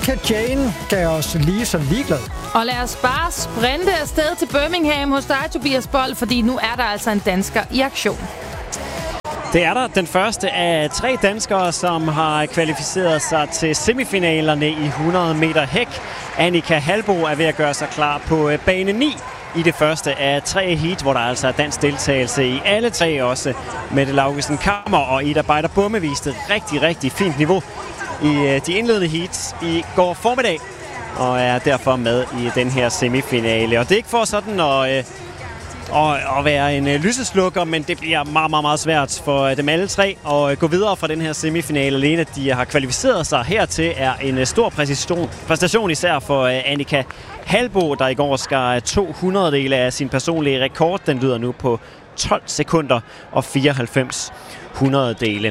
Annika Jane gav os lige så ligeglad. Og lad os bare sprinte afsted til Birmingham hos dig, Tobias Bold, fordi nu er der altså en dansker i aktion. Det er der den første af 3 danskere, som har kvalificeret sig til semifinalerne i 100 meter hæk. Annika Halbo er ved at gøre sig klar på bane 9 i det første af 3 heat, hvor der altså er dansk deltagelse i alle 3 også. Mette Laugesen Kammer og Ida Beider Bumme viste rigtig fint niveau i de indledende heats i går formiddag, og er derfor med i den her semifinale. Og det er ikke for sådan at være en lyseslukker, men det bliver meget svært for dem alle 3 at gå videre fra den her semifinale. Alene at de har kvalificeret sig hertil er en stor præstation, især for Annika Halbo, der i går skar 200 af sin personlige rekord. Den lyder nu på 12 sekunder og 94 hundrededele.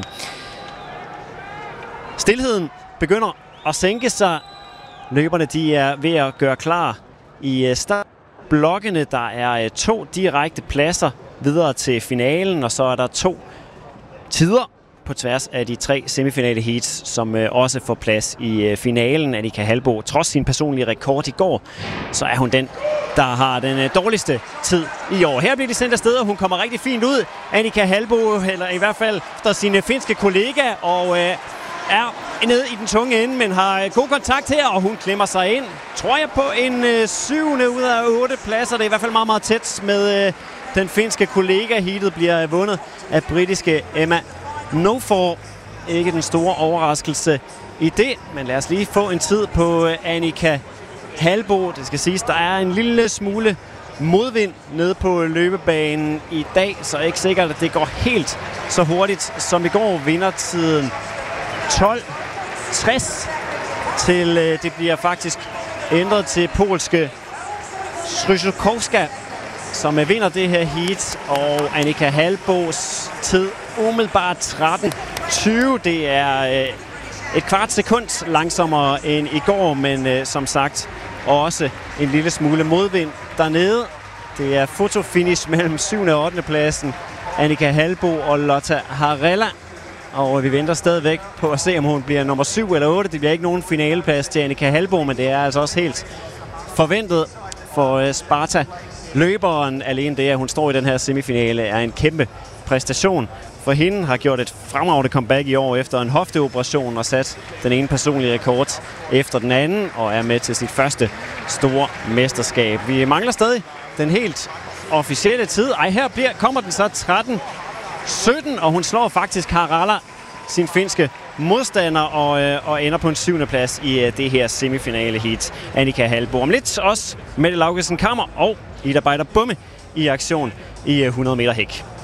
Stilheden begynder at sænke sig. Løberne de er ved at gøre klar i startblokkene. Der er 2 direkte pladser videre til finalen, og så er der 2 tider på tværs af de 3 semifinale heats, som også får plads i finalen. Annika Halbo, trods sin personlige rekord i går, så er hun den, der har den dårligste tid i år. Her bliver de sendt afsted, og hun kommer rigtig fint ud. Annika Halbo, eller i hvert fald efter sin finske kollega, og er nede i den tunge ende, men har god kontakt her, og hun klemmer sig ind. Tror jeg på en 7. ud af 8 pladser. Det er i hvert fald meget tæt med den finske kollega. Heatet bliver vundet af britiske Emma Nofor. Ikke den store overraskelse i det, men lad os lige få en tid på Annika Halbo. Det skal siges, der er en lille smule modvind nede på løbebanen i dag, så ikke sikkert, at det går helt så hurtigt som i går. Vindertiden 12:60 til det bliver faktisk ændret til polske Stryjkowska, som vinder det her heat, og Annika Halbos tid umiddelbart 13:20. Det er et kvart sekund langsommere end i går, men som sagt også en lille smule modvind dernede. Det er fotofinish mellem 7. og 8. pladsen. Annika Halbo og Lotta Harella. Og vi venter stadigvæk på at se, om hun bliver nummer 7 eller 8. Det bliver ikke nogen finaleplads til Annika Halbo, men det er altså også helt forventet for Sparta. Løberen, alene det, at hun står i den her semifinale, er en kæmpe præstation. For hende har gjort et fremragende comeback i år efter en hofteoperation og sat den ene personlige rekord efter den anden, og er med til sit første store mesterskab. Vi mangler stadig den helt officielle tid. Her kommer den så 13:17, og hun slår faktisk Harala, sin finske modstander, og ender på en 7. plads i det her semifinale heat. Annika Halbo om lidt, også Mette Laugesen Kammer og Ida Beider Bumme i aktion i 100 meter hæk.